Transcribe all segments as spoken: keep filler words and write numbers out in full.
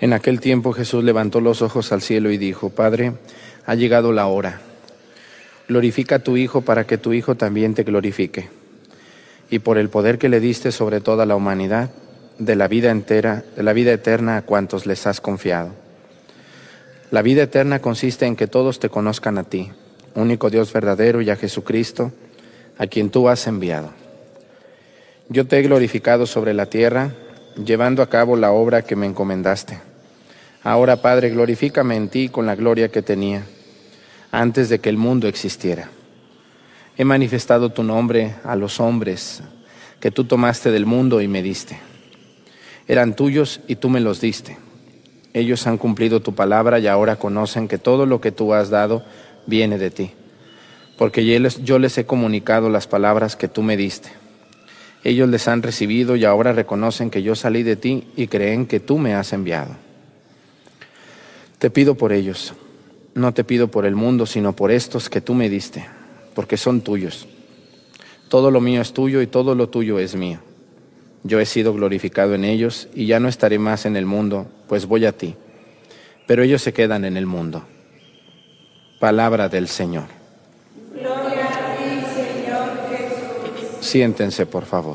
En aquel tiempo Jesús levantó los ojos al cielo y dijo: Padre, ha llegado la hora. Glorifica a tu Hijo para que tu Hijo también te glorifique. Y por el poder que le diste sobre toda la humanidad, de la vida entera, de la vida eterna a cuantos les has confiado. La vida eterna consiste en que todos te conozcan a ti, único Dios verdadero, y a Jesucristo, a quien tú has enviado. Yo te he glorificado sobre la tierra, llevando a cabo la obra que me encomendaste. Ahora, Padre, glorifícame en ti con la gloria que tenía antes de que el mundo existiera. He manifestado tu nombre a los hombres que tú tomaste del mundo y me diste. Eran tuyos y tú me los diste. Ellos han cumplido tu palabra y ahora conocen que todo lo que tú has dado viene de ti, porque yo les, yo les he comunicado las palabras que tú me diste. Ellos les han recibido y ahora reconocen que yo salí de ti y creen que tú me has enviado. Te pido por ellos, no te pido por el mundo, sino por estos que tú me diste, porque son tuyos. Todo lo mío es tuyo y todo lo tuyo es mío. Yo he sido glorificado en ellos y ya no estaré más en el mundo, pues voy a ti. Pero ellos se quedan en el mundo. Palabra del Señor. Gloria a ti, Señor Jesús. Siéntense, por favor.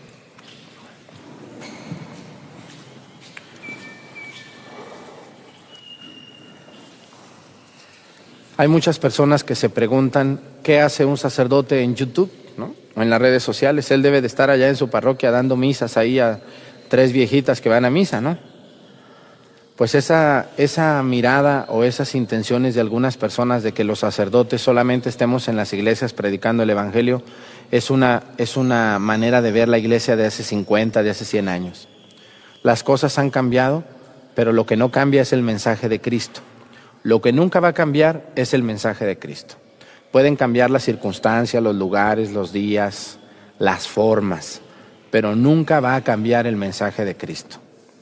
Hay muchas personas que se preguntan qué hace un sacerdote en YouTube, ¿no? O en las redes sociales. Él debe de estar allá en su parroquia dando misas ahí a tres viejitas que van a misa, ¿no? Pues esa, esa mirada o esas intenciones de algunas personas de que los sacerdotes solamente estemos en las iglesias predicando el Evangelio es una, es una manera de ver la iglesia de hace cincuenta, de hace cien años. Las cosas han cambiado, pero lo que no cambia es el mensaje de Cristo. Lo que nunca va a cambiar es el mensaje de Cristo. Pueden cambiar las circunstancias, los lugares, los días, las formas, pero nunca va a cambiar el mensaje de Cristo.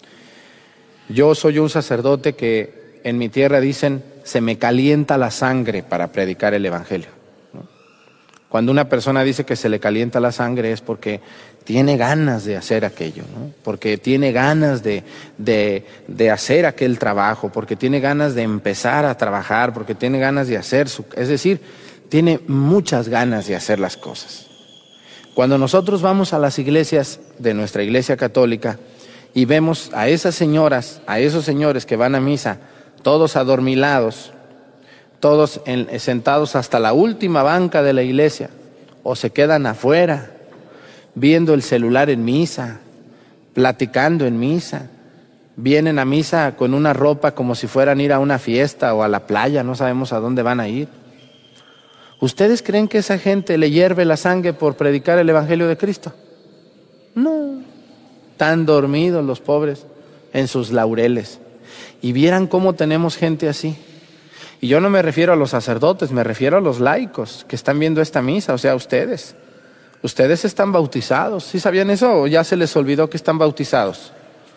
Yo soy un sacerdote que en mi tierra dicen, se me calienta la sangre para predicar el Evangelio, ¿no? Cuando una persona dice que se le calienta la sangre es porque tiene ganas de hacer aquello, ¿no? Porque tiene ganas de, de, de hacer aquel trabajo, porque tiene ganas de empezar a trabajar, porque tiene ganas de hacer su... Es decir, tiene muchas ganas de hacer las cosas. Cuando nosotros vamos a las iglesias de nuestra iglesia católica y vemos a esas señoras, a esos señores que van a misa, todos adormilados, todos en, sentados hasta la última banca de la iglesia, o se quedan afuera, viendo el celular en misa, platicando en misa, vienen a misa con una ropa como si fueran a ir a una fiesta o a la playa, no sabemos a dónde van a ir. ¿Ustedes creen que esa gente le hierve la sangre por predicar el Evangelio de Cristo? No, están dormidos los pobres en sus laureles. Y vieran cómo tenemos gente así. Y yo no me refiero a los sacerdotes, me refiero a los laicos que están viendo esta misa, o sea, ustedes. Ustedes están bautizados. ¿Sí sabían eso o ya se les olvidó que están bautizados?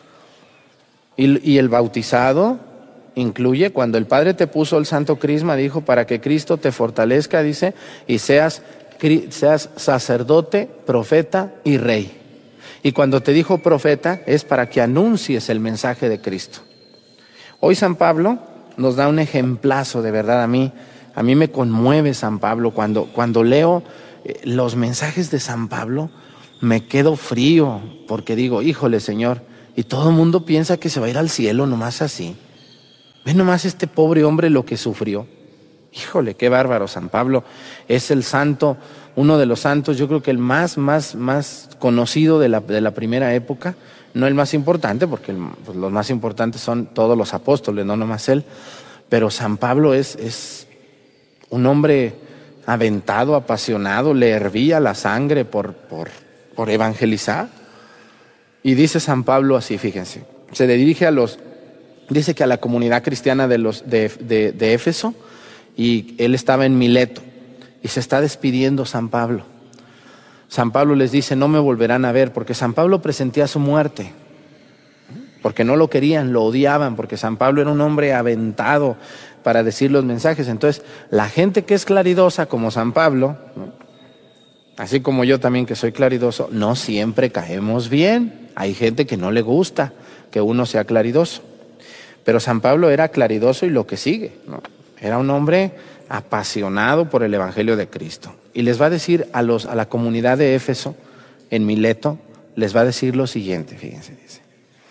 Y, y el bautizado incluye, cuando el Padre te puso el Santo Crisma, dijo, para que Cristo te fortalezca, dice, y seas, seas sacerdote, profeta y rey. Y cuando te dijo profeta, es para que anuncies el mensaje de Cristo. Hoy San Pablo nos da un ejemplazo, de verdad, a mí, a mí me conmueve San Pablo. Cuando, cuando leo eh, los mensajes de San Pablo, me quedo frío, porque digo, híjole, Señor, y todo el mundo piensa que se va a ir al cielo nomás así. Ve nomás este pobre hombre lo que sufrió. Híjole, qué bárbaro. San Pablo es el santo, uno de los santos, yo creo que el más, más, más conocido de la, de la primera época. No el más importante, porque el, pues los más importantes son todos los apóstoles, no nomás él. Pero San Pablo es, es un hombre aventado, apasionado, le hervía la sangre por, por, por evangelizar. Y dice San Pablo así, fíjense, se le dirige a los... Dice que a la comunidad cristiana de, los, de, de, de Éfeso, y él estaba en Mileto, y se está despidiendo San Pablo. San Pablo les dice, no me volverán a ver, porque San Pablo presentía su muerte, porque no lo querían, lo odiaban, porque San Pablo era un hombre aventado para decir los mensajes. Entonces, la gente que es claridosa como San Pablo, ¿no? Así como yo también que soy claridoso, no siempre caemos bien. Hay gente que no le gusta que uno sea claridoso. Pero San Pablo era claridoso y lo que sigue, ¿no? Era un hombre apasionado por el Evangelio de Cristo. Y les va a decir a, los, a la comunidad de Éfeso, en Mileto, les va a decir lo siguiente, fíjense, dice: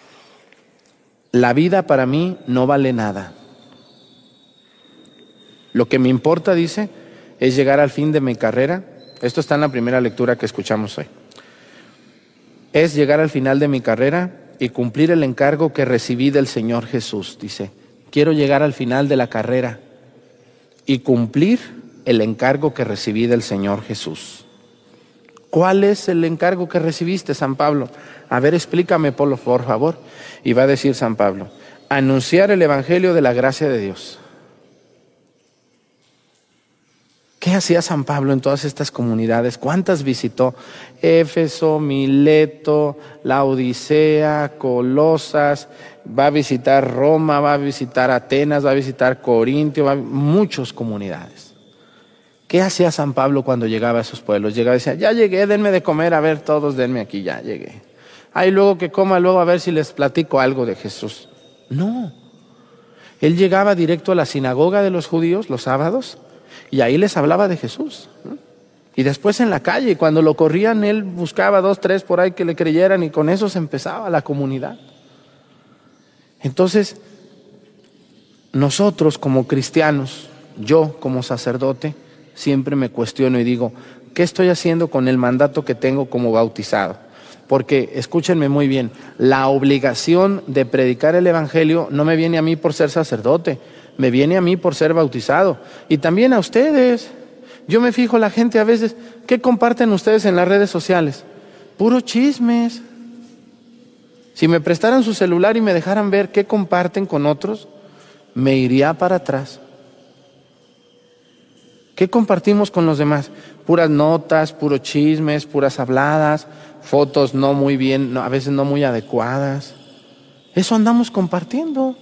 la vida para mí no vale nada. Lo que me importa, dice, es llegar al fin de mi carrera. Esto está en la primera lectura que escuchamos hoy. Es llegar al final de mi carrera y cumplir el encargo que recibí del Señor Jesús. Dice, quiero llegar al final de la carrera y cumplir el encargo que recibí del Señor Jesús. ¿Cuál es el encargo que recibiste, San Pablo? A ver, explícame, por favor. Y va a decir San Pablo: anunciar el Evangelio de la gracia de Dios. ¿Qué hacía San Pablo en todas estas comunidades? ¿Cuántas visitó? Éfeso, Mileto, Laodicea, Colosas, va a visitar Roma, va a visitar Atenas, va a visitar Corintio, va a... muchas comunidades. ¿Qué hacía San Pablo cuando llegaba a esos pueblos? Llegaba y decía, ya llegué, denme de comer, a ver, todos denme aquí, ya llegué. Ay, luego que coma, luego a ver si les platico algo de Jesús. No. Él llegaba directo a la sinagoga de los judíos los sábados, y ahí les hablaba de Jesús, ¿no? Y después en la calle, cuando lo corrían, él buscaba dos, tres por ahí que le creyeran, y con eso se empezaba la comunidad. Entonces, nosotros como cristianos, yo como sacerdote, siempre me cuestiono y digo, ¿qué estoy haciendo con el mandato que tengo como bautizado? Porque, escúchenme muy bien, la obligación de predicar el Evangelio no me viene a mí por ser sacerdote, me viene a mí por ser bautizado. Y también a ustedes. Yo me fijo la gente a veces, ¿qué comparten ustedes en las redes sociales? Puro chismes. Si me prestaran su celular y me dejaran ver qué comparten con otros, me iría para atrás. ¿Qué compartimos con los demás? Puras notas, puros chismes, puras habladas, fotos no muy bien, no, a veces no muy adecuadas. Eso andamos compartiendo.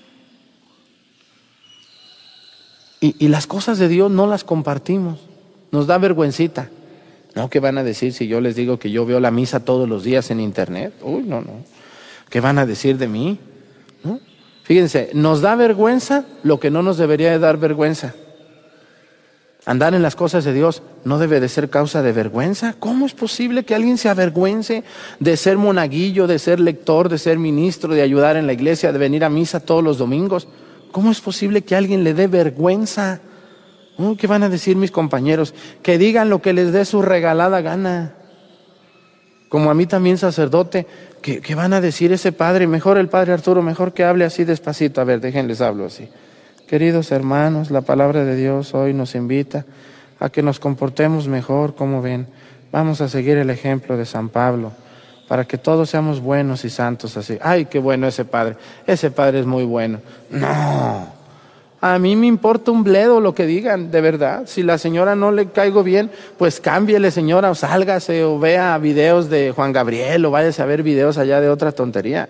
Y, y las cosas de Dios no las compartimos. Nos da vergüencita. No, ¿qué van a decir si yo les digo que yo veo la misa todos los días en internet? Uy, no, no. ¿Qué van a decir de mí? ¿No? Fíjense, nos da vergüenza lo que no nos debería de dar vergüenza. Andar en las cosas de Dios no debe de ser causa de vergüenza. ¿Cómo es posible que alguien se avergüence de ser monaguillo, de ser lector, de ser ministro, de ayudar en la iglesia, de venir a misa todos los domingos? ¿Cómo es posible que a alguien le dé vergüenza? Oh, ¿qué van a decir mis compañeros? Que digan lo que les dé su regalada gana. Como a mí también sacerdote, ¿qué, qué van a decir ese padre? Mejor el padre Arturo, mejor que hable así despacito. A ver, déjenles hablo así. Queridos hermanos, la palabra de Dios hoy nos invita a que nos comportemos mejor, como ven. Vamos a seguir el ejemplo de San Pablo, para que todos seamos buenos y santos así. Ay, qué bueno ese padre, ese padre es muy bueno. No, a mí me importa un bledo lo que digan, de verdad. Si la señora no le caigo bien, pues cámbiele, señora, o sálgase, o vea videos de Juan Gabriel, o váyase a ver videos allá de otra tontería.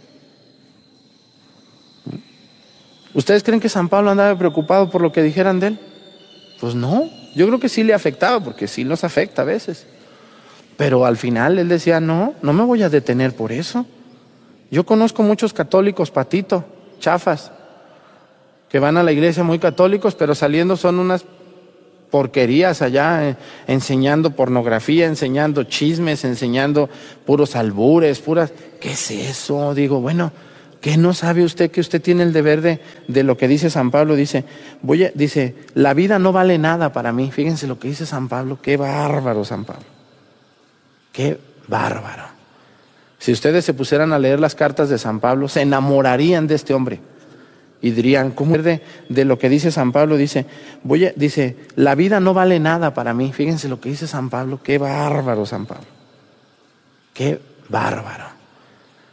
¿Ustedes creen que San Pablo andaba preocupado por lo que dijeran de él? Pues no, yo creo que sí le afectaba, porque sí nos afecta a veces. Pero al final él decía, no, no me voy a detener por eso. Yo conozco muchos católicos, patito, chafas, que van a la iglesia muy católicos, pero saliendo son unas porquerías allá, eh, enseñando pornografía, enseñando chismes, enseñando puros albures, puras... ¿Qué es eso? Digo, bueno, ¿qué no sabe usted que usted tiene el deber de, de lo que dice San Pablo? Dice, voy a, dice, la vida no vale nada para mí. Fíjense lo que dice San Pablo, qué bárbaro San Pablo. Qué bárbaro. Si ustedes se pusieran a leer las cartas de San Pablo, se enamorarían de este hombre. Y dirían, ¿cómo es de, de lo que dice San Pablo? Dice, voy a, dice, la vida no vale nada para mí. Fíjense lo que dice San Pablo, qué bárbaro San Pablo. Qué bárbaro.